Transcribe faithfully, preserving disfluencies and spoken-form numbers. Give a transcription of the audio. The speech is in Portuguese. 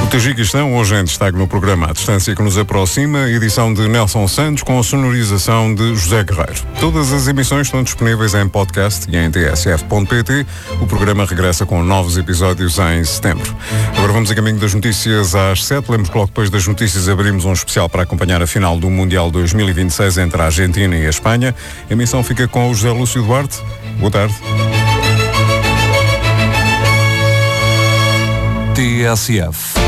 Tajiquistão, hoje em destaque no programa A Distância que nos aproxima, edição de Nelson Santos com a sonorização de José Guerreiro. Todas as emissões estão disponíveis em podcast e em t s f ponto p t. O programa regressa com novos episódios em setembro. Agora vamos a caminho das notícias às sete. Lembro que logo depois das notícias abrimos um especial para acompanhar a final do Mundial dois mil e vinte e seis entre a Argentina e a Espanha. A emissão fica com o José Lúcio Duarte. Boa tarde. T S F